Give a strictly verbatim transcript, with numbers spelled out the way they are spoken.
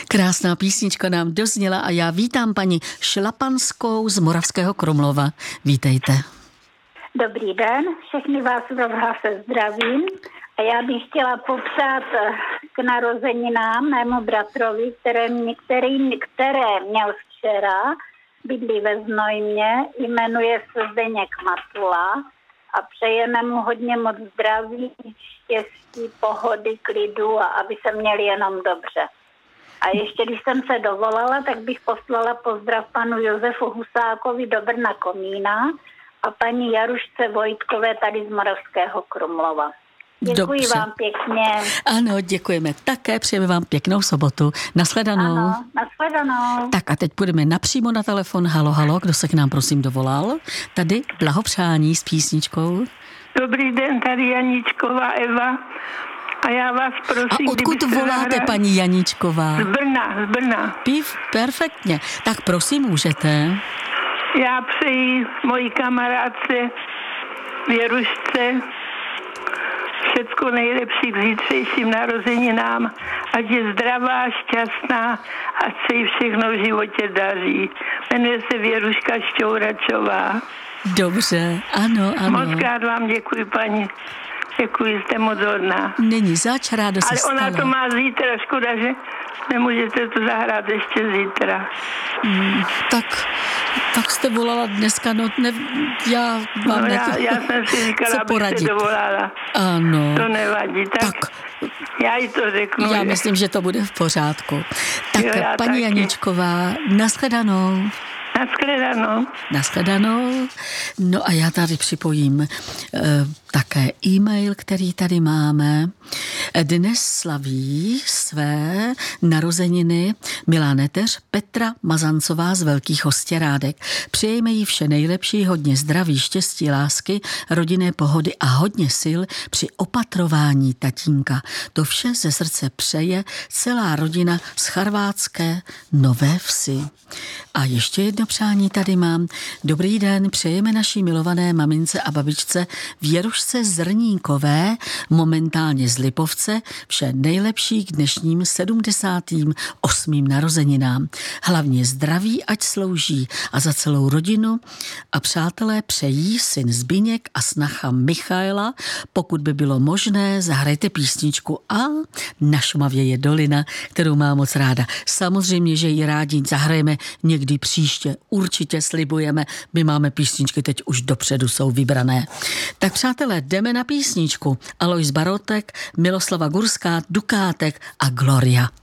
Krásná písnička nám dozněla a já vítám paní Šlapanskou z Moravského Krumlova. Vítejte. Dobrý den, všechny vás se zdravím a já bych chtěla popřát k narozeninám mému bratrovi, které, který, které měl včera, bydlí ve Znojmě, jmenuje se Zdeněk Matula a přejeme mu hodně moc zdraví, štěstí, pohody, klidu a aby se měli jenom dobře. A ještě když jsem se dovolala, tak bych poslala pozdrav panu Josefu Husákovi do Brna Komína a paní Jarušce Vojtkové tady z Moravského Krumlova. Děkuji Dobře. vám pěkně. Ano, děkujeme také, přejeme vám pěknou sobotu. Nashledanou. Ano, nashledanou. Tak a teď půjdeme napřímo na telefon. Halo, halo, kdo se k nám prosím dovolal? Tady blahopřání s písničkou. Dobrý den, tady Janíčková Eva. A já vás prosím, A odkud voláte, zahrali... paní Janíčková? Z Brna, z Brna. Pív, perfektně. Tak prosím, můžete. Já přeji mojí kamarádce Věrušce všecko nejlepší k zítřejším narozeninám, ať je zdravá, šťastná, ať se jí všechno v životě daří. Jmenuje se Věruška Šťouračová. Dobře, ano, ano. Moc krát vám děkuji, paní. Děkuji, jste moc hodná. Není zač, rádo se Ale stalo. ona to má zítra, škoda, že nemůžete to zahrát ještě zítra. Hmm, tak, tak jste volala dneska, no ne, já vám no, ne, já, já jsem si říkala, abyste dovolala. Ano. To nevadí, tak, tak já jí to řeknu. Já že... myslím, že to bude v pořádku. Tak jo, paní taky. Janíčková, nashledanou. Nashledanou. Nashledanou. No a já tady připojím e, také e-mail, který tady máme. Dnes slaví své narozeniny milá neteř Petra Mazancová z Velkých Hostěrádek. Přejeme jí vše nejlepší, hodně zdraví, štěstí, lásky, rodinné pohody a hodně sil při opatrování tatínka. To vše ze srdce přeje celá rodina z Charvátské Nové Vsi. A ještě jedno přání tady mám. Dobrý den, přejeme naší milované mamince a babičce Věrušce Zrníkové, momentálně z Lipovce, vše nejlepší k dnešním sedmdesátým osmým narozeninám. Hlavně zdraví, ať slouží a za celou rodinu a přátelé přejí syn Zbyněk a snacha Michaela. Pokud by bylo možné, zahrajte písničku a Na Šumavě je dolina, kterou mám moc ráda. Samozřejmě, že ji rádi zahrajeme někdy příště. Určitě slibujeme, my máme písničky teď už dopředu jsou vybrané. Tak přátelé, jdeme na písničku. Alois Barotek, Miloslava Gurská, Dukátek a Gloria.